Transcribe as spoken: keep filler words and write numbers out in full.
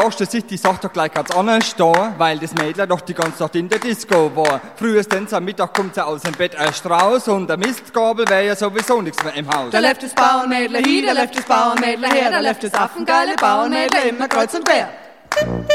Erste Sicht, die sagt doch gleich ganz anders da, weil das Mädler doch die ganze Nacht in der Disco war. Frühestens am Mittag kommt sie aus dem Bett erst raus und der Mistgabel wäre ja sowieso nichts mehr im Haus. Da läuft das Bauernmädler hin, da läuft das Bauernmädler her, da läuft das affengeile Bauernmädler immer kreuz und quer.